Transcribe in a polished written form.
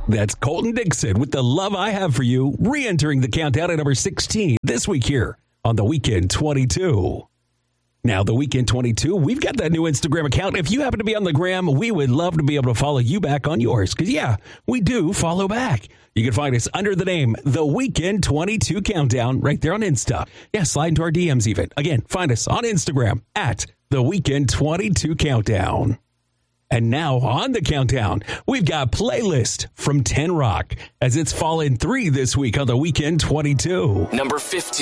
That's Colton Dixon with The Love I Have for You, re-entering the countdown at number 16 this week here on The Weekend 22. Now, The Weekend 22, we've got that new Instagram account. If you happen to be on the gram, we would love to be able to follow you back on yours. Because, yeah, we do follow back. You can find us under the name The Weekend 22 Countdown right there on Insta. Yeah, slide into our DMs even. Again, find us on Instagram at The Weekend 22 Countdown. And now on the countdown, we've got Playlist from 10 Rock as it's fallen 3 this week on The Weekend 22. Number 15.